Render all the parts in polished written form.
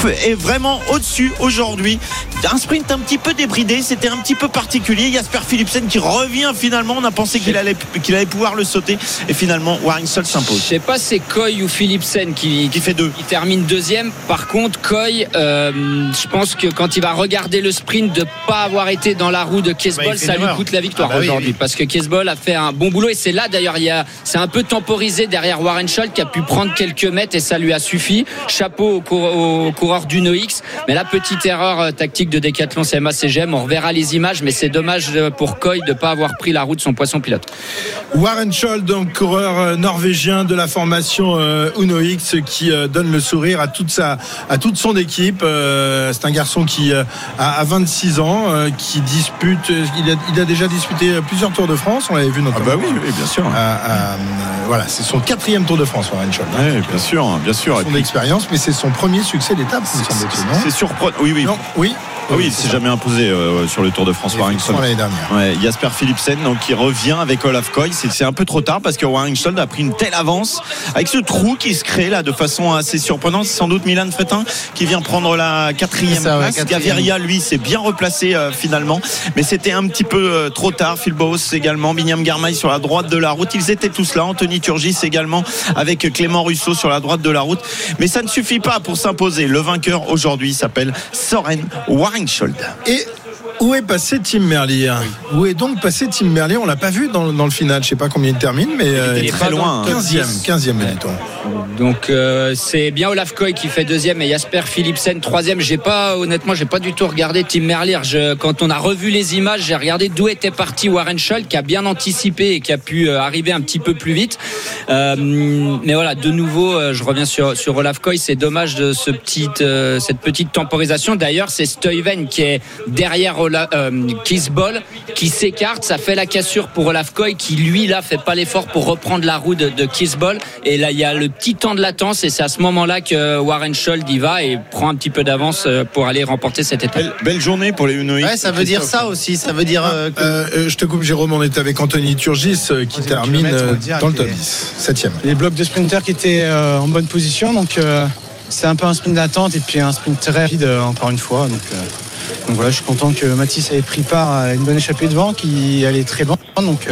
est vraiment au-dessus aujourd'hui. Un sprint un petit peu débridé, c'était un petit peu particulier. Jasper Philipsen qui revient finalement. On a pensé qu'il allait pouvoir le sauter et finalement Warren Scholl s'impose. Je sais pas si c'est Coy ou Philipsen qui fait deux. Il termine deuxième. Par contre, Coy, je pense que quand il va regarder le sprint de pas avoir été dans la roue de Kiesbol, ça lui coûte la victoire aujourd'hui, parce que Kiesbol a fait un bon boulot et c'est là d'ailleurs c'est un peu temporisé derrière Warren Scholl qui a pu prendre quelques mètres et ça lui a suffi. Chapeau au coureur d'Uno-X, mais la petite erreur tactique de Decathlon CMA CGM, on reverra les images, mais c'est dommage pour Coy de pas avoir pris la roue de son poisson pilote. Warren Scholl, donc coureur norvégien de la formation Uno-X, qui donne le sourire à toute son équipe. C'est un garçon qui a 26 ans, qui dispute, il a déjà disputé plusieurs Tours de France, on l'avait vu notamment. Oui, bien sûr. Voilà, c'est son 4e Tour de France, Warren Scholl. Oui, bien sûr. Son expérience, mais c'est son premier succès d'étape, me semble-t-il, non ? C'est surprenant. Oui. Non, oui. Oui, il s'est jamais imposé sur le Tour de France, Warren Scholl. L'année dernière. Ouais, Jasper Philipsen, donc qui revient avec Olaf Koy. C'est un peu trop tard parce que Warren Scholl a pris une telle avance avec ce trou qui se crée là de façon assez surprenante. C'est sans doute Milan Fretin qui vient prendre la 4e place. Gaviria, lui, s'est bien replacé finalement, mais c'était un petit peu trop tard. Phil Bowes également, Binyam Girmay sur la droite de la route. Ils étaient tous là. Anthony Turgis également avec Clément Russo sur la droite de la route. Mais ça ne suffit pas pour s'imposer. Le vainqueur aujourd'hui s'appelle Søren Warren Scholl. Et où est passé Tim Merlier ? Où est donc passé Tim Merlier ? On l'a pas vu dans le final. Je sais pas combien il termine, mais il est très loin. 15e, mettons. Donc c'est bien Olaf Koy qui fait deuxième et Jasper Philipsen troisième. J'ai pas du tout regardé Tim Merlier. Quand on a revu les images, j'ai regardé d'où était parti Warren Scholl, qui a bien anticipé et qui a pu arriver un petit peu plus vite. Mais voilà, de nouveau, je reviens sur Olaf Koy. C'est dommage de cette petite temporisation. D'ailleurs, c'est Stuyven qui est derrière Kiesbol qui s'écarte. Ça fait la cassure pour Olaf Koy qui lui là fait pas l'effort pour reprendre la roue de Kiesbol. Et là, il y a le petit temps de latence et c'est à ce moment-là que Warren Scholl y va et prend un petit peu d'avance pour aller remporter cette étape. Belle journée pour les Uno-X. Ouais, ça veut dire ça aussi. Ça veut dire je te coupe, Jérôme. On est avec Anthony Turgis qui termine dans le top 10, 7e. Les blocs de sprinters qui étaient en bonne position, donc c'est un peu un sprint d'attente et puis un sprint très rapide encore une fois. Donc voilà, je suis content que Mathis ait pris part à une bonne échappée devant qui allait très loin, donc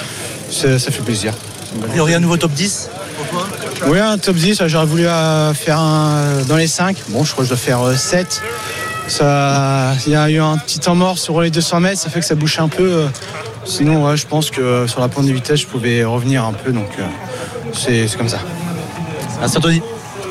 ça fait plaisir. il y aurait un nouveau top 10 ? Oui, un top 10, j'aurais voulu faire un dans les 5. Bon, je crois que je dois faire 7. Il y a eu un petit temps mort sur les 200 mètres, ça fait que ça bouche un peu. Sinon, ouais, je pense que sur la pointe de vitesse, je pouvais revenir un peu, donc c'est comme ça. Merci Anthony.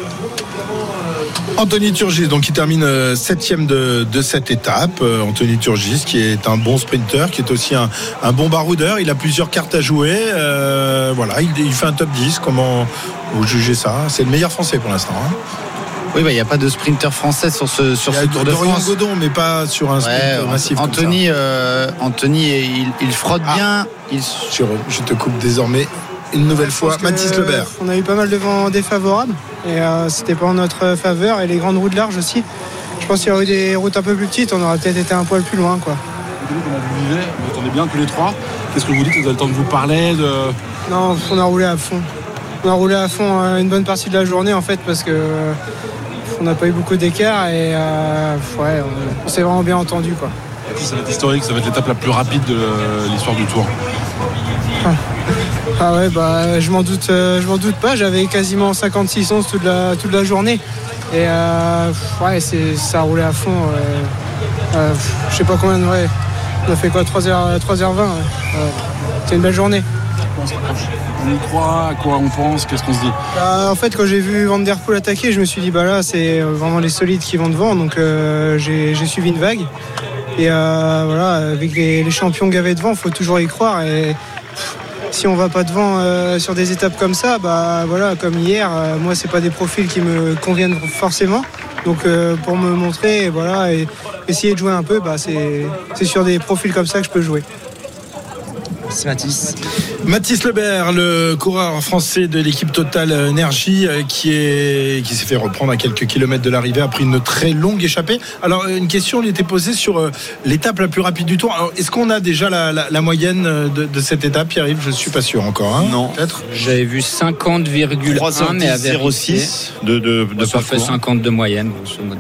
Anthony Turgis, donc qui termine 7e de cette étape. Anthony Turgis, qui est un bon sprinter, qui est aussi un bon baroudeur. Il a plusieurs cartes à jouer. Voilà, il fait un top 10. Comment vous jugez ça ? C'est le meilleur français pour l'instant. Hein. Oui, il n'y a pas de sprinter français sur ce Tour de France. Godon, mais pas sur un sprint massif. Anthony, il frotte bien. Je te coupe désormais une nouvelle fois. Mathis Lebert. On a eu pas mal de vent défavorable et c'était pas en notre faveur, et les grandes routes larges aussi. Je pense qu'il y aurait eu des routes un peu plus petites, on aurait peut-être été un poil plus loin, quoi. Vous entendez bien tous les trois. Qu'est-ce que vous dites ? Vous avez le temps de vous parler Non, on a roulé à fond. On a roulé à fond une bonne partie de la journée en fait, parce que on n'a pas eu beaucoup d'écart et on s'est vraiment bien entendu, quoi. Ça va être historique, ça va être l'étape la plus rapide de l'histoire du Tour. Ah ouais, je m'en doute pas. J'avais quasiment 56 onces toute la journée et ça a roulé à fond. Je sais pas combien de vrai. On a fait quoi, 3h20. C'est une belle journée. On y croit, à quoi on pense, qu'est-ce qu'on se dit ? En fait, quand j'ai vu Van Der Poel attaquer, je me suis dit là c'est vraiment les solides qui vont devant, donc j'ai suivi une vague. Et avec les champions gavés devant, il faut toujours y croire. Et si on va pas devant sur des étapes comme ça, comme hier, moi c'est pas des profils qui me conviennent forcément. Donc pour me montrer, et essayer de jouer un peu, c'est sur des profils comme ça que je peux jouer. C'est Mathis Lebert, le coureur français de l'équipe Total Energy, qui s'est fait reprendre à quelques kilomètres de l'arrivée après une très longue échappée. Alors une question lui était posée sur l'étape la plus rapide du Tour. Alors, est-ce qu'on a déjà la moyenne de cette étape, Pierre-Yves ? Je suis pas sûr encore. Hein, non. Peut-être. J'avais vu 50,1 mais à 0,6 de ça fait parcours. 50 de moyenne.